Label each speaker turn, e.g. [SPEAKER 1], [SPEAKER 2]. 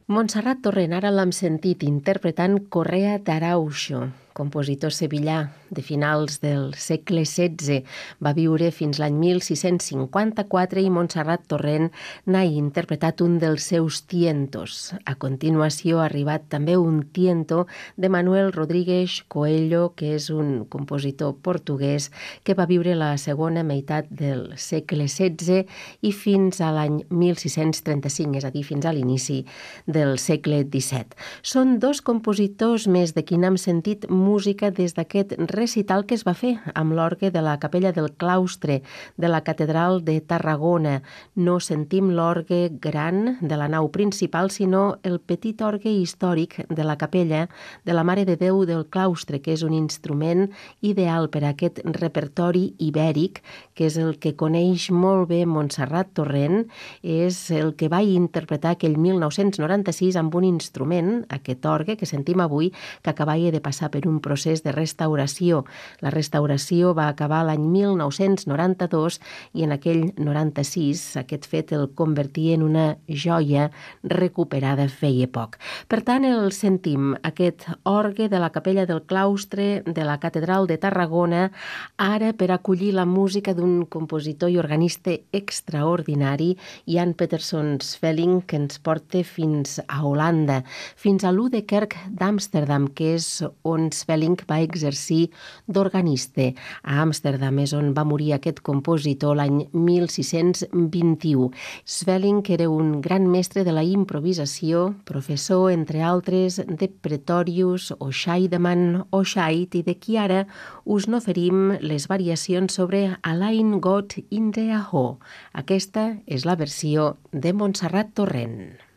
[SPEAKER 1] Montserrat Torrent, ara l'hem sentit interpretant Correa d'Arauxo, compositor sevillà de finals del segle XVI. Va viure fins l'any 1654 i Montserrat Torrent n'ha interpretat un dels seus tientos. A continuació ha arribat també un tiento de Manuel Rodríguez Coelho, que és un compositor portuguès que va viure la segona meitat del segle XVI i fins a l'any 1635, és a dir, fins a l'inici del segle XVII. Són dos compositors més de qui n'hem sentit música des d'aquest recital que es va fer amb l'orgue de la Capella del Claustre de la Catedral de Tarragona. No sentim l'orgue gran de la nau principal, sinó el petit orgue històric de la Capella de la Mare de Déu del Claustre, que és un instrument ideal per a aquest repertori ibèric, que és el que coneix molt bé Montserrat Torrent, és el que va interpretar aquell 1996 amb un instrument, aquest orgue que sentim avui, que acabava de passar per un procés de restauració. La restauració va acabar l'any 1992 i en aquell 96 aquest fet el convertia en una joia recuperada feia poc. Per tant, el sentim, aquest orgue de la Capella del Claustre de la Catedral de Tarragona, ara per acollir la música d'un compositor i organista extraordinari, Jan Peterson Svelling, que ens porta fins a Holanda, fins a l'Oude Kerk d'Amsterdam, que és on Svelling va exercir d'organista. A Amsterdam és on va morir aquest compositor l'any 1621. Svelling era un gran mestre de la improvisació, professor, entre altres, de Pretorius o Scheidemann o Scheidt, i de qui ara us n'oferim les variacions sobre Allein Gott in der Höhe. Aquesta és la versió de Montserrat Torrent.